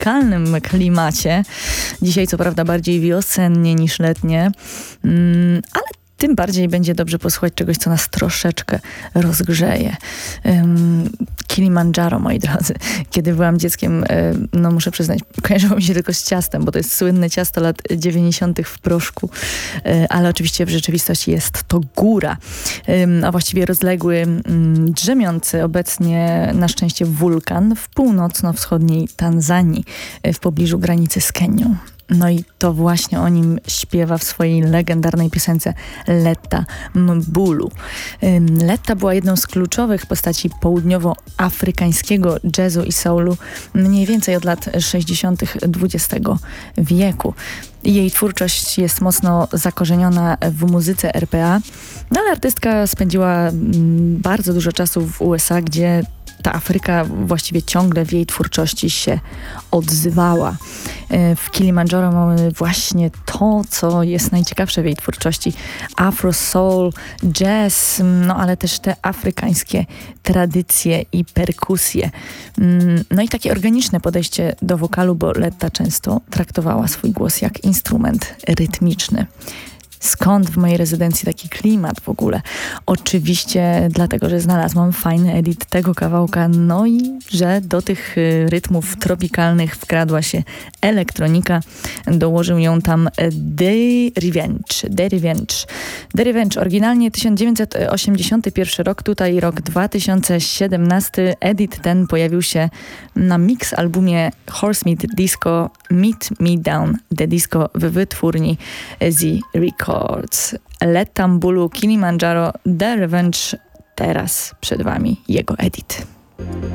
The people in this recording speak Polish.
tropikalnym klimacie. Dzisiaj co prawda bardziej wiosennie niż letnie, ale tym bardziej będzie dobrze posłuchać czegoś, co nas troszeczkę rozgrzeje. Kilimandżaro, moi drodzy. Kiedy byłam dzieckiem, no muszę przyznać, kojarzyło mi się tylko z ciastem, bo to jest słynne ciasto lat 90. w proszku, ale oczywiście w rzeczywistości jest to góra, a właściwie rozległy, drzemiący obecnie na szczęście wulkan w północno-wschodniej Tanzanii, w pobliżu granicy z Kenią. No i to właśnie o nim śpiewa w swojej legendarnej piosence Letta Mbulu. Letta była jedną z kluczowych postaci południowoafrykańskiego jazzu i soulu mniej więcej od lat 60. XX wieku. Jej twórczość jest mocno zakorzeniona w muzyce RPA, no ale artystka spędziła bardzo dużo czasu w USA, gdzie ta Afryka właściwie ciągle w jej twórczości się odzywała. W Kilimandżaro mamy właśnie to, co jest najciekawsze w jej twórczości. Afro, soul, jazz, no ale też te afrykańskie tradycje i perkusje. No i takie organiczne podejście do wokalu, bo Letta często traktowała swój głos jak instrument rytmiczny. Skąd w mojej rezydencji taki klimat w ogóle? Oczywiście dlatego, że znalazłam fajny edit tego kawałka, no i że do tych rytmów tropikalnych wkradła się elektronika. Dołożył ją tam The Revenge. Oryginalnie 1981 rok, tutaj rok 2017. Edit ten pojawił się na mix albumie Horsemeat Disco Meet Me Down the Disco w wytwórni Z Records. Letta Mbulu, Kilimandżaro, The Revenge. Teraz przed wami jego edit.